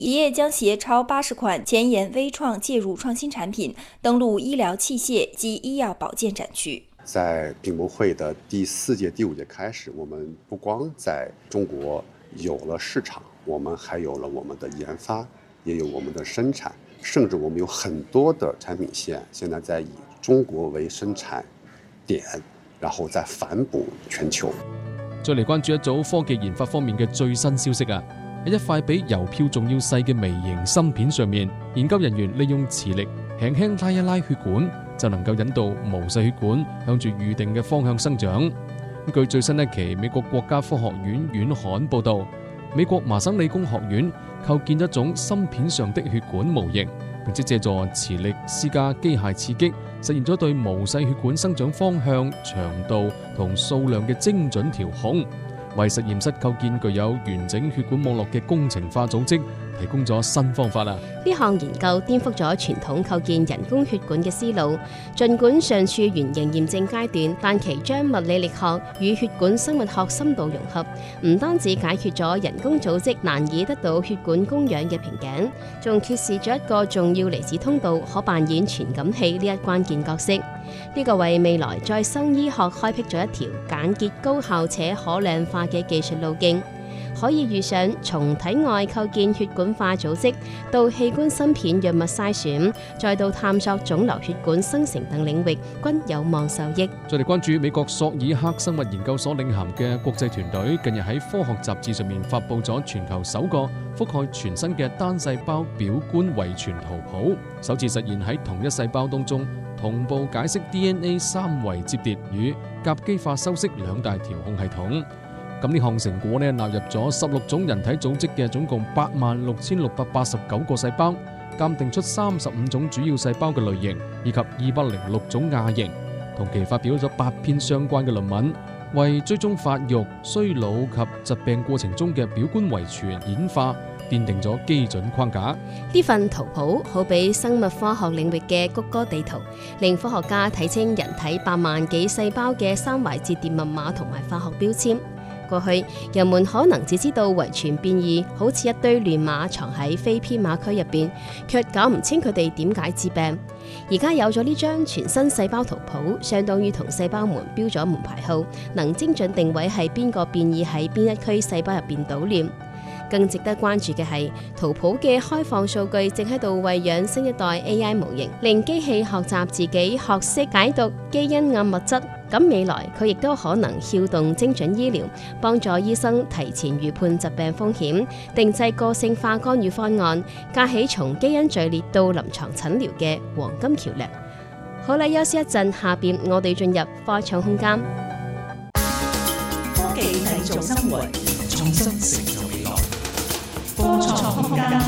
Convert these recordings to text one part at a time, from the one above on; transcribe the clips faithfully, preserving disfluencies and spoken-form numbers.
一夜將攜超八十款前沿微創介入創新產品登陸醫療器械及醫藥保健展區。 在品博會的第四屆、第五屆開始，我們不光在中國有了市場，我們還有了我們的研發，也有我們的生產，甚至我們有很多的產品線，現在在以中國為生產點，然後再反哺全球。 再嚟關注一組科技研發方面嘅最新消息啊！喺一塊比郵票仲要細嘅微型芯片上面，研究人員利用磁力輕輕拉一拉血管，就能夠引導毛細血管向住預定嘅方向生長。據最新一期美國國家科學院院刊報道，美國麻省理工學院構建一種芯片上的血管模型，並且借助磁力施加機械刺激，實現咗對毛細血管生長方向、長度同數量嘅精準調控，為實驗室構建具有完整血管網絡嘅工程化組織提供咗新方法啦！ 呢項研究顛覆咗傳統構建人工血管嘅思路，儘管尚處原型驗證階段，但其將物理力學與血管生物學深度融合，唔單止解決咗人工組織難以得到血管供氧嘅瓶頸，仲揭示咗一個重要離子通道可扮演傳感器呢一關鍵角色。呢個為未來再生醫學開闢咗一條簡潔、高效且可量化嘅技術路徑，可以遇上從體外構建血管化組織，到器官芯片藥物篩選，再到探索腫瘤血管生成等領域，均有望受益。 再嚟關注美國索爾克生物研究所領銜嘅國際團隊，近日喺科學雜誌上面發佈咗全球首個覆蓋全身嘅單細胞表觀遺傳圖譜，首次實現喺同一細胞當中同步解釋 D N A 三維摺疊與甲基化修飾兩大調控系統。咁呢項成果呢，納入咗十六種人體組織嘅總共八萬六千六百八十九個細胞，鑑定出三十五種主要細胞嘅類型，以及二百零六種亞型。同期發表咗八篇相關嘅論文，為追蹤發育、衰老及疾病過程中嘅表觀遺傳演化奠定咗基準框架。 呢份圖譜好比生物科學領域嘅谷歌地圖，令科學家睇清人體八萬幾細胞嘅三維摺疊密碼同埋化學標籤。過去人們可能只知道遺傳變異好似一堆亂碼藏喺非編碼區入邊，卻搞唔清佢哋點解致病。而家有咗呢張全身細胞圖譜，相當於同細胞們標咗門牌號，能精準定位係邊個變異喺邊一區細胞入邊搗亂。更值得關注嘅係，圖譜嘅開放數據正喺度餵養新一代 A I 模型，令機器學習自己學識解讀基因暗物質。咁未來佢亦都可能撬動精準醫療，幫助醫生提前預判疾病風險，定製個性化干預方案，架起從基因序列到臨床診療嘅黃金橋樑。好啦，休息一陣，下邊我哋進入科創空間。 科技製造生活，創新成就未來。科創空間。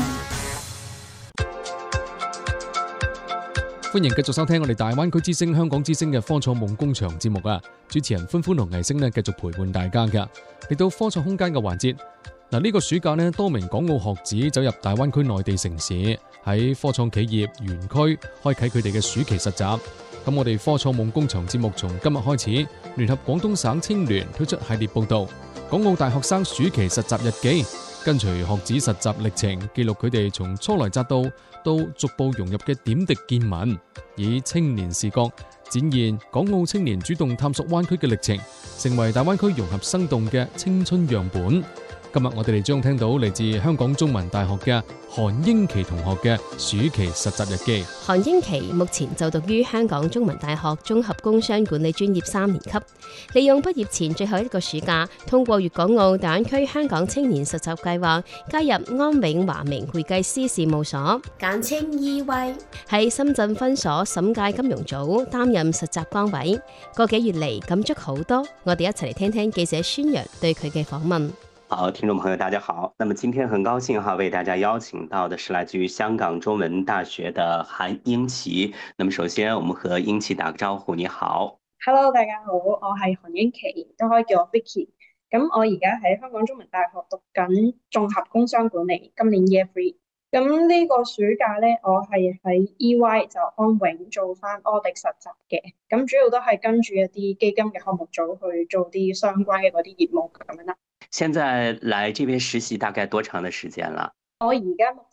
歡迎繼續收聽我哋大灣區之聲、香港之聲嘅科創夢工場節目啊！主持人歡歡同藝星呢繼續陪伴大家噶。嚟到科創空間嘅環節，嗱、這、呢個暑假呢，多名港澳學子走入大灣區內地城市，喺科創企業園區開啟佢哋嘅暑期實習。咁我哋科創夢工場節目從今日開始，聯合廣東省青聯推出系列報道《港澳大學生暑期實習日記》。跟隨學子實習歷程，記錄佢哋從初來乍到到逐步融入嘅點滴見聞，以青年視角展現港澳青年主動探索灣區嘅歷程，成為大灣區融合生動嘅青春樣本。今日我哋哋將聽到嚟自香港中文大學嘅韓英琪同學嘅暑期實習日記。 韓英琪目前就讀於香港中文大學綜合工商管理專業三年級，利用畢業前最後一個暑假，通過粵港澳大灣區香港青年實習計劃，加入安永華明會計師事務所，簡稱 E Y， 喺深圳分所審計金融組擔任實習崗位。個幾月嚟感觸好多，我哋一齊嚟聽聽記者宣揚對佢嘅訪問。 好，聽眾朋友大家好，那麼今天很高興哈，為大家邀請到的是來自於香港中文大學的韓英琪。那麼首先我們和英琪打個招呼。你好。 Hello， 大家好，我係韓英琪，都可以叫我 Vicky。咁我而家喺香港中文大學讀緊綜合工商管理，今年 Year Three。咁呢個暑假咧，我係喺 E Y 就安永做翻 audit 實習嘅，咁主要都係跟住一啲基金嘅項目組去做啲相關嘅嗰啲業務咁樣啦。 現在來這邊實習大概多長的時間了？ 我而家目